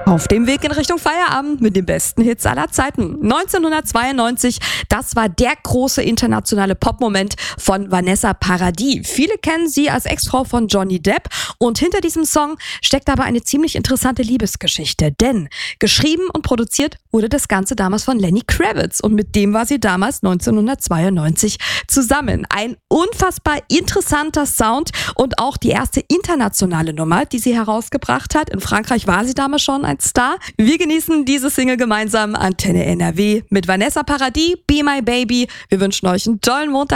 Auf dem Weg in Richtung Feierabend mit den besten Hits aller Zeiten. 1992, das war der große internationale Popmoment von Vanessa Paradis. Viele kennen sie als Ex-Frau von Johnny Depp und hinter diesem Song steckt aber eine ziemlich interessante Liebesgeschichte. Denn geschrieben und produziert wurde das Ganze damals von Lenny Kravitz und mit dem war sie damals 1992 zusammen. Ein unfassbar interessanter Sound und auch die erste internationale Nummer, die sie herausgebracht hat. In Frankreich war sie damals schon ein Star. Wir genießen diese Single gemeinsam. Antenne NRW mit Vanessa Paradis, Be My Baby. Wir wünschen euch einen tollen Montag.